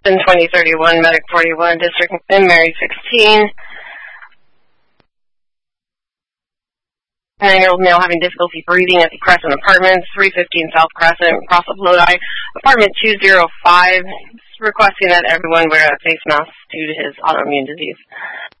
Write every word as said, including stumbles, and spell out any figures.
Captain twenty thirty-one, Medic forty-one, District and Mary sixteen. Nine-year-old male having difficulty breathing at the Crescent Apartments, three fifteen South Crescent, Cross of Lodi, apartment two oh five, requesting that everyone wear a face mask due to his autoimmune disease.